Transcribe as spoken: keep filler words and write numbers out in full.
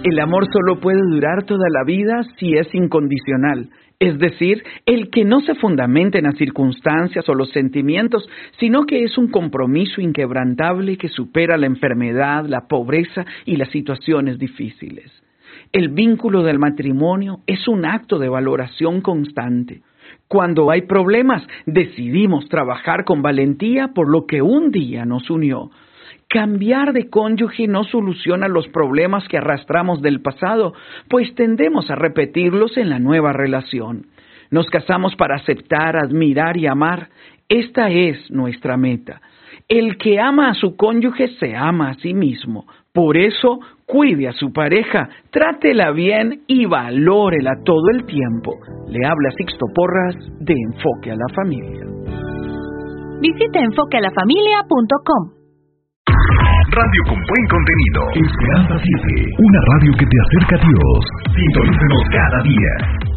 El amor solo puede durar toda la vida si es incondicional, es decir, el que no se fundamenta en las circunstancias o los sentimientos, sino que es un compromiso inquebrantable que supera la enfermedad, la pobreza y las situaciones difíciles. El vínculo del matrimonio es un acto de valoración constante. Cuando hay problemas, decidimos trabajar con valentía por lo que un día nos unió. Cambiar de cónyuge no soluciona los problemas que arrastramos del pasado, pues tendemos a repetirlos en la nueva relación. Nos casamos para aceptar, admirar y amar. Esta es nuestra meta. El que ama a su cónyuge se ama a sí mismo. Por eso, cuide a su pareja, trátela bien y valórela todo el tiempo. Le habla Sixto Porras de Enfoque a la Familia. Visita enfoque a la familia punto com. Radio con buen contenido. Esperanza siete, una radio que te acerca a Dios. Sintonícenos cada día.